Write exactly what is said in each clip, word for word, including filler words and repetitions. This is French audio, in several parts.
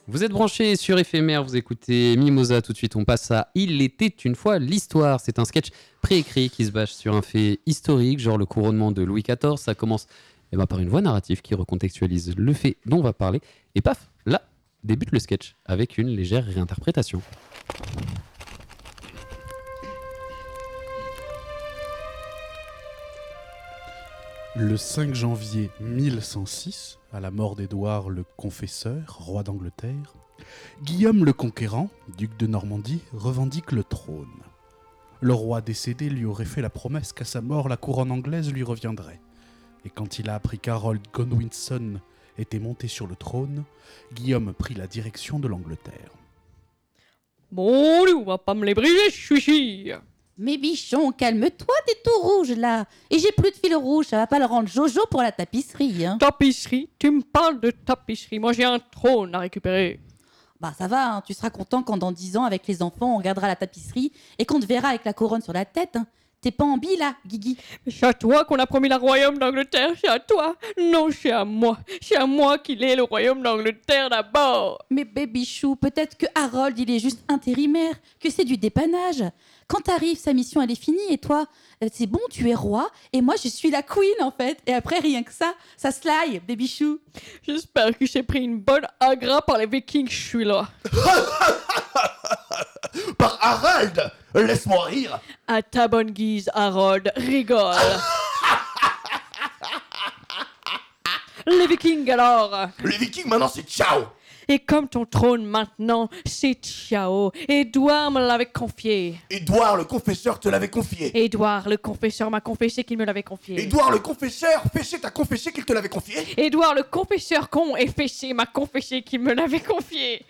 Vous êtes branchés sur Éphémère, vous écoutez Mimosa. Tout de suite, on passe à Il était une fois l'histoire. C'est un sketch préécrit qui se base sur un fait historique, genre le couronnement de Louis quatorze. Ça commence eh ben, par une voix narrative qui recontextualise le fait dont on va parler. Et paf, là débute le sketch avec une légère réinterprétation. Le cinq janvier mille cent six, à la mort d'Édouard le Confesseur, roi d'Angleterre, Guillaume le Conquérant, duc de Normandie, revendique le trône. Le roi décédé lui aurait fait la promesse qu'à sa mort, la couronne anglaise lui reviendrait. Et quand il a appris qu'Harold Godwinson était monté sur le trône, Guillaume prit la direction de l'Angleterre. Bon, on va pas me les briser, chouichi. Mais bichon, calme-toi, t'es tout rouge là. Et j'ai plus de fil rouge, ça va pas le rendre Jojo pour la tapisserie. Hein. Tapisserie? Tu me parles de tapisserie. Moi, j'ai un trône à récupérer. Bah ça va, hein, tu seras content quand dans dix ans, avec les enfants, on regardera la tapisserie et qu'on te verra avec la couronne sur la tête. Hein. T'es pas en bille là, Guigui. C'est à toi qu'on a promis le royaume d'Angleterre, c'est à toi. Non, c'est à moi. C'est à moi qu'il est le royaume d'Angleterre d'abord. Mais Babychou, peut-être que Harold, il est juste intérimaire, que c'est du dépannage. Quand t'arrives, sa mission, elle est finie, et toi, c'est bon, tu es roi, et moi, je suis la queen, en fait. Et après, rien que ça, ça slide, Babychou. J'espère que j'ai pris une bonne agra par les Vikings, je suis là. Par Harold, laisse-moi rire. À ta bonne guise, Harold, rigole. Les Vikings, alors. Les Vikings, maintenant, c'est ciao. Et comme ton trône maintenant, c'est ciao. Édouard me l'avait confié. Édouard le confesseur te l'avait confié. Édouard le confesseur m'a confessé qu'il me l'avait confié. Édouard le confesseur, Fessé t'a confessé qu'il te l'avait confié. Édouard le confesseur con et Fessé m'a confessé qu'il me l'avait confié.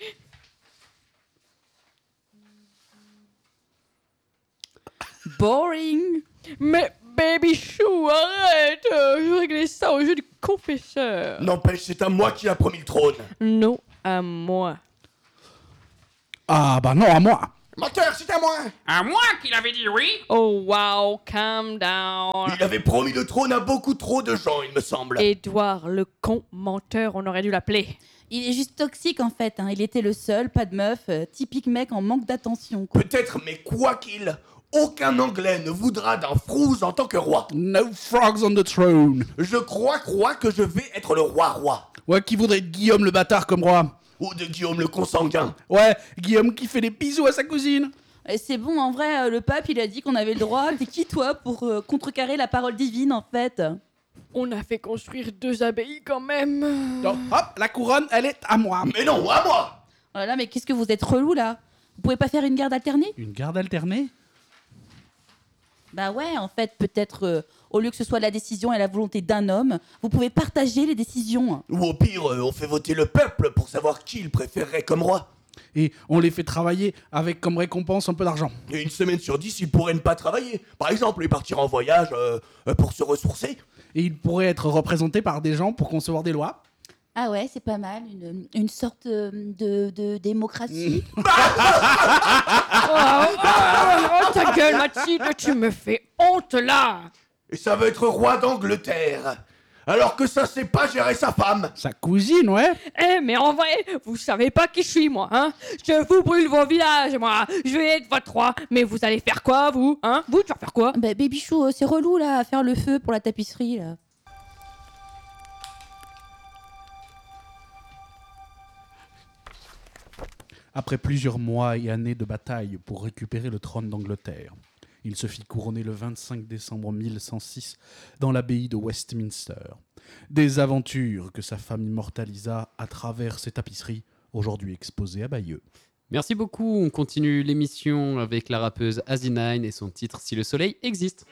Boring. Mais Babychou, arrête. Je réglais ça au jeu du confesseur. N'empêche, c'est à moi qui a promis le trône. Non, à moi. Ah bah non, à moi. Menteur, c'est à moi. À moi qu'il avait dit oui. Oh wow, calm down. Il avait promis le trône à beaucoup trop de gens, il me semble. Édouard le con menteur, on aurait dû l'appeler. Il est juste toxique, en fait. Hein. Il était le seul, pas de meuf, euh, typique mec en manque d'attention. Quoi. Peut-être, mais quoi qu'il, aucun Anglais ne voudra d'un frouze en tant que roi. No frogs on the throne. Je crois, crois que je vais être le roi-roi. Ouais, qui voudrait être Guillaume le bâtard comme roi? Ou de Guillaume le consanguin. Ouais, Guillaume qui fait des bisous à sa cousine. Et c'est bon, en vrai, euh, le pape, il a dit qu'on avait le droit. T'es qui, toi, pour euh, contrecarrer la parole divine, en fait? On a fait construire deux abbayes quand même. Donc, hop, la couronne, elle est à moi. Mais non, à moi. Oh là là, mais qu'est-ce que vous êtes relou, là? Vous pouvez pas faire une garde alternée? Une garde alternée? Bah ouais, en fait, peut-être, euh, au lieu que ce soit la décision et la volonté d'un homme, vous pouvez partager les décisions. Ou au pire, euh, on fait voter le peuple pour savoir qui il préférerait comme roi. Et on les fait travailler avec comme récompense un peu d'argent. Et une semaine sur dix, ils pourraient ne pas travailler. Par exemple, ils partir en voyage euh, euh, pour se ressourcer. Et ils pourraient être représentés par des gens pour concevoir des lois. Ah ouais, c'est pas mal, une, une sorte euh, de, de démocratie. Oh, oh, oh, ta gueule, Mathilde, tu me fais honte là. Et ça veut être roi d'Angleterre. Alors que ça sait pas gérer sa femme. Sa cousine, ouais. Eh, mais en vrai, vous savez pas qui je suis, moi, hein? Je vous brûle vos villages, moi. Je vais être votre roi. Mais vous allez faire quoi, vous? Hein? Vous, tu vas faire quoi? Bah, Babychou, euh, c'est relou, là, à faire le feu pour la tapisserie, là. Après plusieurs mois et années de bataille pour récupérer le trône d'Angleterre, il se fit couronner le vingt-cinq décembre mille cent six dans l'abbaye de Westminster. Des aventures que sa femme immortalisa à travers ses tapisseries, aujourd'hui exposées à Bayeux. Merci beaucoup, on continue l'émission avec la rappeuse Asinine et son titre « Si le soleil existe ».